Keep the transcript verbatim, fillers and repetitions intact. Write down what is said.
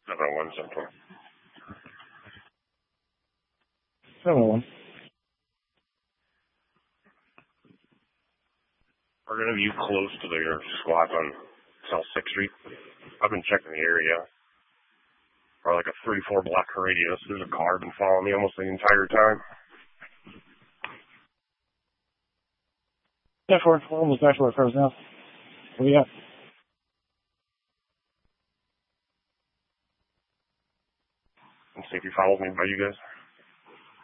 seven one Central. seven one. Are any of you close to their squads on South sixth Street? I've been checking the area. Or like a three four block radius. There's a car been following me almost the entire time. Yeah, four. We're almost back to our cars now. Where you at? And see if he follows me by you guys.